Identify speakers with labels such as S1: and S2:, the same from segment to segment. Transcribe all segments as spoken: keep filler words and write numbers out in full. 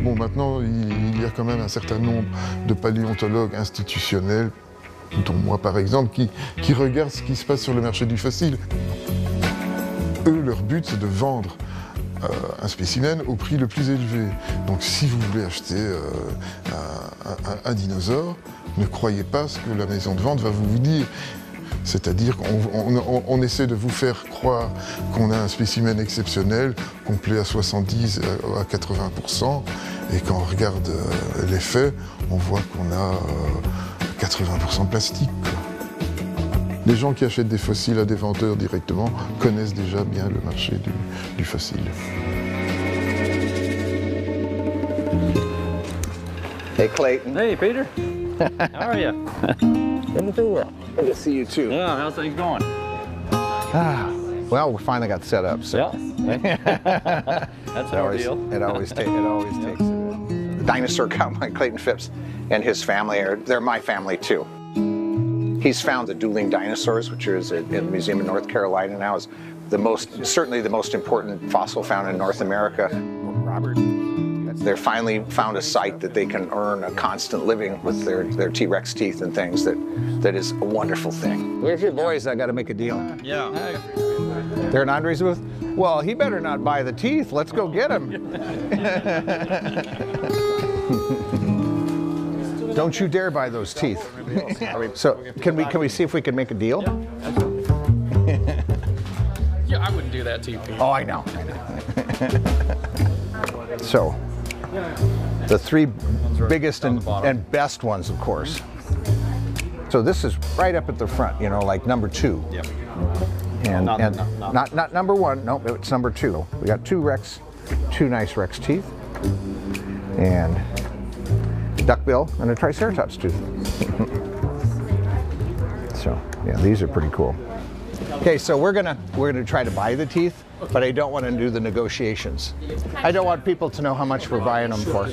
S1: Bon, maintenant, il y a quand même un certain nombre de paléontologues institutionnels, dont moi par exemple, qui, qui regardent ce qui se passe sur le marché du fossile. Eux, leur but, c'est de vendre euh, un spécimen au prix le plus élevé. Donc si vous voulez acheter euh, un, un, un dinosaure, ne croyez pas ce que la maison de vente va vous dire. C'est-à-dire qu'on on, on, on essaie de vous faire croire qu'on a un spécimen exceptionnel, complet à soixante-dix à quatre-vingts pour cent, et quand on regarde euh, les faits, on voit qu'on a euh, quatre-vingts pour cent de plastique, quoi. Les gens qui achètent des fossiles à des vendeurs directement connaissent déjà bien le marché du, du fossile.
S2: Hey, Clayton.
S3: Hey, Peter. How are you?
S2: Good to see you too.
S3: Yeah, how's things going?
S2: Ah, well, we finally got set up. So.
S3: Yeah. That's
S2: It
S3: an
S2: always,
S3: ordeal.
S2: it always, ta it always takes it. The dinosaur cowboy Clayton Phipps and his family are, they're my family too. He's found the dueling dinosaurs, which is in the Museum of North Carolina now, is the most, certainly the most important fossil found in North America. Robert, they're finally found a site that they can earn a constant living with their, their T-Rex teeth and things that, that is a wonderful thing. Where's your boys? I gotta make a deal.
S3: Yeah.
S2: They're in Andre's booth? Well, he better not buy the teeth. Let's go get him. Don't you dare buy those teeth. So can we can we see if we can make a deal?
S3: Yeah, yeah, I wouldn't do that to you, Peter.
S2: Oh, I know. I know. So the three biggest and, and best ones, of course. So this is right up at the front, you know, like number two.
S3: Yep.
S2: And,
S3: Not-
S2: and
S3: not- not-
S2: not not number one. No, it's number two. We got two Rex, two nice Rex teeth, and duckbill and a Triceratops tooth. So yeah, these are pretty cool. Okay, so we're gonna we're gonna try to buy the teeth, but I don't want to do the negotiations. I don't want people to know how much we're buying them for.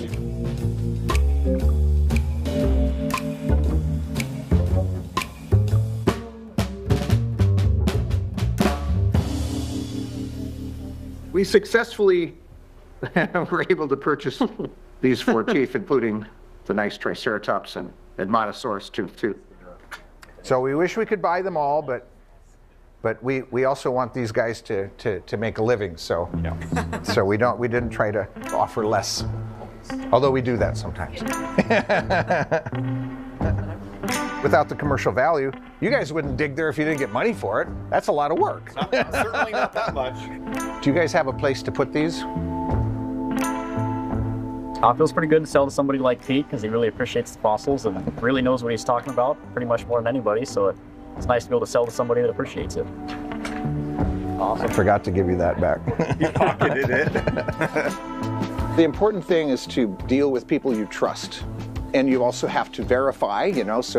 S2: We successfully were able to purchase these four teeth, including the nice Triceratops and Edmontosaurus tooth too. So we wish we could buy them all, but but we we also want these guys to to, to make a living. So
S3: Yeah.
S2: so we don't we didn't try to offer less, although we do that sometimes. Without the commercial value, you guys wouldn't dig there if you didn't get money for it. That's a lot of work.
S3: Certainly not that much.
S2: Do you guys have a place to put these?
S4: Uh, it feels pretty good to sell to somebody like Pete because he really appreciates the fossils and really knows what he's talking about pretty much more than anybody. So it, it's nice to be able to sell to somebody that appreciates it.
S2: I forgot to give you that back.
S3: You pocketed it.
S2: The important thing is to deal with people you trust. And you also have to verify, you know, so